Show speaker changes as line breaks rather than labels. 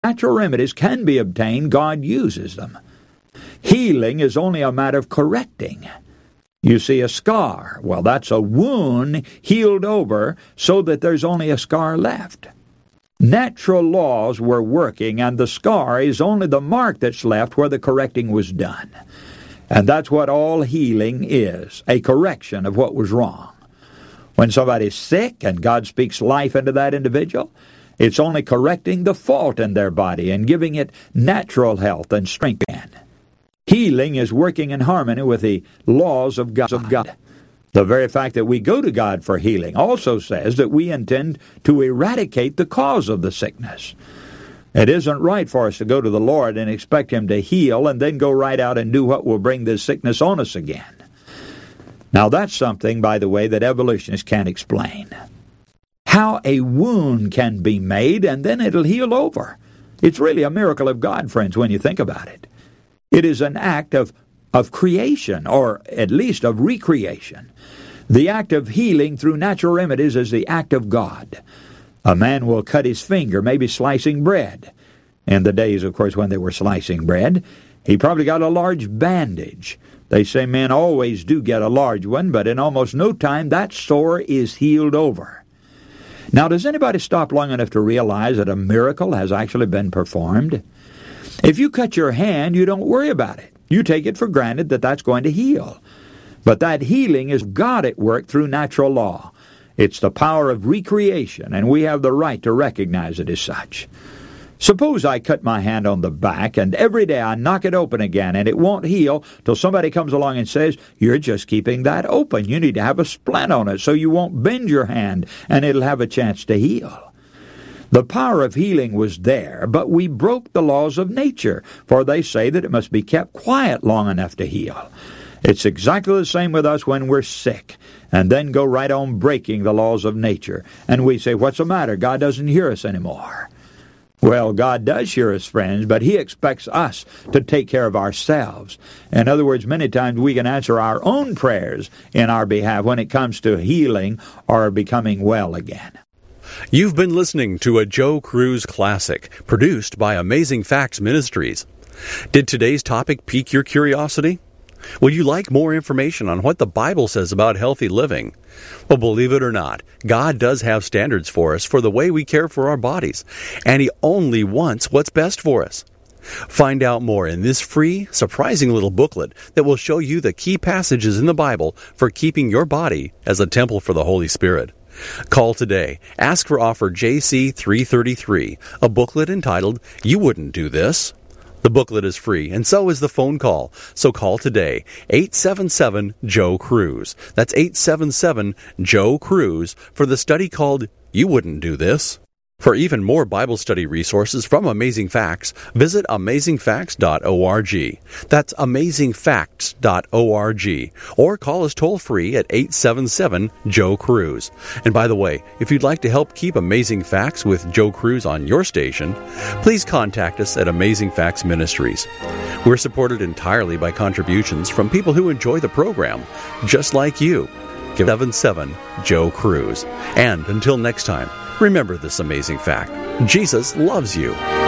natural remedies can be obtained, God uses them. Healing is only a matter of correcting. You see a scar. Well, that's a wound healed over so that there's only a scar left. Natural laws were working, and the scar is only the mark that's left where the correcting was done. And that's what all healing is, a correction of what was wrong. When somebody's sick and God speaks life into that individual, it's only correcting the fault in their body and giving it natural health and strength again. Healing is working in harmony with the laws of God. The very fact that we go to God for healing also says that we intend to eradicate the cause of the sickness. It isn't right for us to go to the Lord and expect Him to heal and then go right out and do what will bring this sickness on us again. Now that's something, by the way, that evolutionists can't explain. How a wound can be made and then it'll heal over. It's really a miracle of God, friends, when you think about it. It is an act of creation, or at least of recreation. The act of healing through natural remedies is the act of God. A man will cut his finger, maybe slicing bread. In the days, of course, when they were slicing bread, he probably got a large bandage. They say men always do get a large one, but in almost no time that sore is healed over. Now, does anybody stop long enough to realize that a miracle has actually been performed? If you cut your hand, you don't worry about it. You take it for granted that that's going to heal. But that healing is God at work through natural law. It's the power of recreation, and we have the right to recognize it as such. Suppose I cut my hand on the back, and every day I knock it open again, and it won't heal till somebody comes along and says, "You're just keeping that open. You need to have a splint on it so you won't bend your hand, and it'll have a chance to heal." The power of healing was there, but we broke the laws of nature, for they say that it must be kept quiet long enough to heal. It's exactly the same with us when we're sick, and then go right on breaking the laws of nature. And we say, "What's the matter? God doesn't hear us anymore." Well, God does hear us, friends, but He expects us to take care of ourselves. In other words, many times we can answer our own prayers in our behalf when it comes to healing or becoming well again.
You've been listening to a Joe Cruz Classic, produced by Amazing Facts Ministries. Did today's topic pique your curiosity? Would you like more information on what the Bible says about healthy living? Well, believe it or not, God does have standards for us for the way we care for our bodies, and He only wants what's best for us. Find out more in this free, surprising little booklet that will show you the key passages in the Bible for keeping your body as a temple for the Holy Spirit. Call today. Ask for offer JC333, a booklet entitled, "You Wouldn't Do This." The booklet is free, and so is the phone call. So call today, 877-JOE-CRUISE. That's 877-JOE-CRUISE for the study called You Wouldn't Do This. For even more Bible study resources from Amazing Facts, visit amazingfacts.org. That's amazingfacts.org. Or call us toll-free at 877-JOE-CRUISE. And by the way, if you'd like to help keep Amazing Facts with Joe Cruz on your station, please contact us at Amazing Facts Ministries. We're supported entirely by contributions from people who enjoy the program, just like you. Give 77-JOE-CRUISE. And until next time, remember this amazing fact: Jesus loves you.